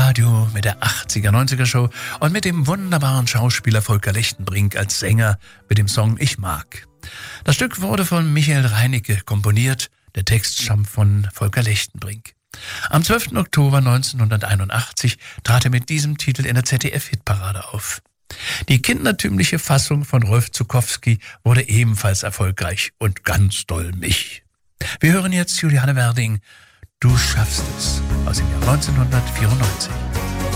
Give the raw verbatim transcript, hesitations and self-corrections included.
Radio mit der achtziger neunziger Show und mit dem wunderbaren Schauspieler Volker Lechtenbrink als Sänger mit dem Song Ich mag. Das Stück wurde von Michael Reinicke komponiert, der Text stammt von Volker Lechtenbrink. Am zwölften Oktober neunzehnhunderteinundachtzig trat er mit diesem Titel in der Z D F-Hitparade auf. Die kindertümliche Fassung von Rolf Zuckowski wurde ebenfalls erfolgreich und ganz doll mich. Wir hören jetzt Juliane Werding, Du schaffst es, aus dem Jahr neunzehnhundertvierundneunzig.